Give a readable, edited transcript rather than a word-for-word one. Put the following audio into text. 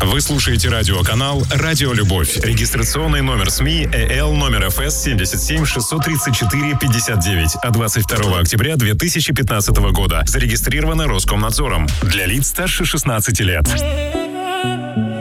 Вы слушаете радиоканал «Радио Любовь». Регистрационный номер СМИ ЭЛ номер ФС 77 634 59 от 22 октября 2015 года. Зарегистрировано Роскомнадзором. Для лиц старше 16 лет.